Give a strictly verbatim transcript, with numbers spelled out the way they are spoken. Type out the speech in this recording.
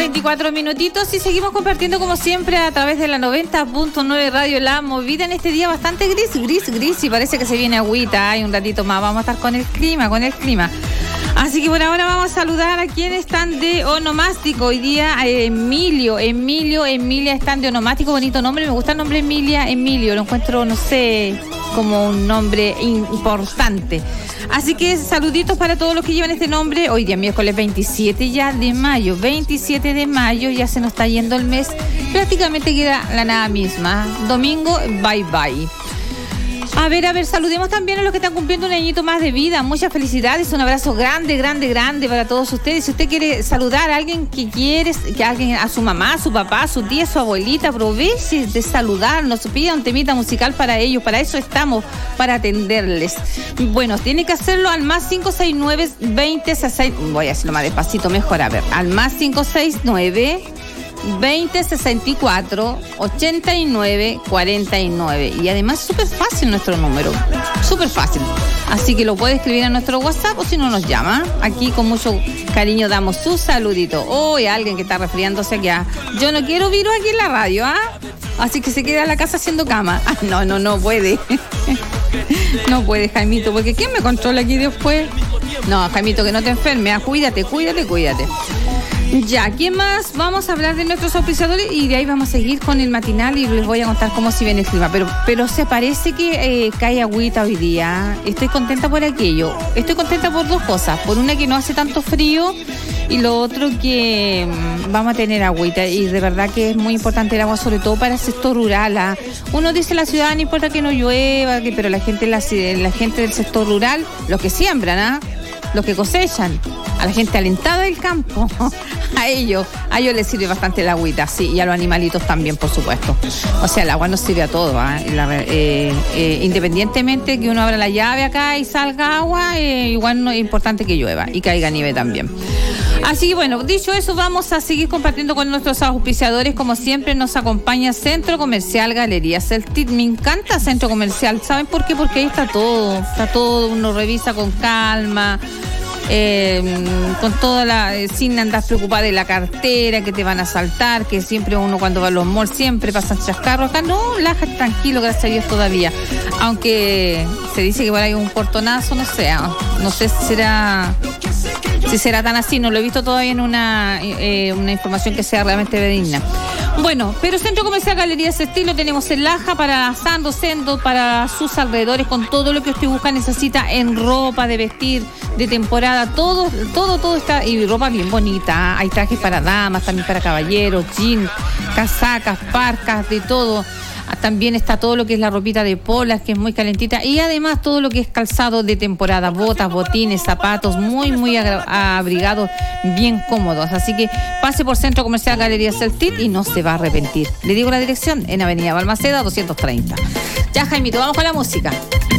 veinticuatro minutitos y seguimos compartiendo como siempre a través de la noventa punto nueve Radio La Movida en este día bastante gris, gris, gris y parece que se viene agüita. Hay un ratito más, vamos a estar con el clima, con el clima. Así que por ahora vamos a saludar a quienes están de onomástico. Hoy día Emilio, Emilio, Emilia están de onomástico, bonito nombre, me gusta el nombre Emilia, Emilio, lo encuentro, no sé, como un nombre importante. Así que saluditos para todos los que llevan este nombre. Hoy día miércoles veintisiete ya de mayo, veintisiete de mayo, ya se nos está yendo el mes, prácticamente queda la nada misma. Domingo, bye bye. A ver, a ver, saludemos también a los que están cumpliendo un añito más de vida. Muchas felicidades, un abrazo grande, grande, grande para todos ustedes. Si usted quiere saludar a alguien que quiere, que alguien, a su mamá, a su papá, a su tía, a su abuelita, aproveche de saludarnos, pida un temita musical para ellos. Para eso estamos, para atenderles. Bueno, tiene que hacerlo al más cinco seis nueve, veinte, sesenta. Voy a hacerlo más despacito, mejor. A ver, al más cinco seis nueve, veinte, sesenta y cuatro, ochenta y nueve, cuarenta y nueve. Y además súper fácil nuestro número, súper fácil. Así que lo puede escribir a nuestro WhatsApp o si no nos llama. Aquí con mucho cariño damos su saludito. Hoy oh, alguien que está resfriándose aquí. Yo no quiero virus aquí en la radio, ¿ah? Así que se queda en la casa haciendo cama. Ah, no, no, no puede. No puede, Jaimito, porque ¿quién me controla aquí después? No, Jaimito, que no te enfermes, ¿ah? Cuídate, cuídate, cuídate. Ya, ¿quién más? Vamos a hablar de nuestros auspiciadores y de ahí vamos a seguir con el matinal y les voy a contar cómo se viene el clima. Pero, pero se parece que eh, cae agüita hoy día. Estoy contenta por aquello. Estoy contenta por dos cosas. Por una, que no hace tanto frío, y lo otro, que mmm, vamos a tener agüita. Y de verdad que es muy importante el agua, sobre todo para el sector rural. ¿ah? Uno dice la ciudad, no importa que no llueva, que, pero la gente, la, la gente del sector rural, los que siembran, ¿ah? los que cosechan, a la gente alentada del campo, a ellos, a ellos les sirve bastante el agüita, sí, y a los animalitos también, por supuesto. O sea, el agua nos sirve a todos, ¿eh? La, eh, eh, independientemente que uno abra la llave acá y salga agua, eh, igual no es importante que llueva y caiga nieve también. Así que bueno, dicho eso, vamos a seguir compartiendo con nuestros auspiciadores. Como siempre nos acompaña Centro Comercial Galería Celtit. Me encanta Centro Comercial, ¿saben por qué? Porque ahí está todo, está todo, uno revisa con calma, eh, con toda la, eh, sin andar preocupado de la cartera, que te van a asaltar, que siempre uno cuando va a los malls siempre pasan chascarros. Acá no, Laja tranquilo, gracias a Dios todavía. Aunque se dice que igual hay un portonazo, no sé, no sé si será... Si será tan así, no lo he visto todavía en una eh, una información que sea realmente digna. Bueno, pero Centro Comercial Galería Celtit lo tenemos en Laja, para San Rosendo, para sus alrededores, con todo lo que usted busca, necesita en ropa de vestir, de temporada, todo, todo, todo está, y ropa bien bonita. Hay trajes para damas, también para caballeros, jeans, casacas, parcas, de todo. También está todo lo que es la ropita de polas, que es muy calentita, y además todo lo que es calzado de temporada, botas, botines, zapatos, muy, muy abrigados, bien cómodos. Así que pase por Centro Comercial Galería Celtit y no se va a arrepentir. Le digo la dirección, en Avenida Balmaceda doscientos treinta. Ya, Jaimito, vamos con la música.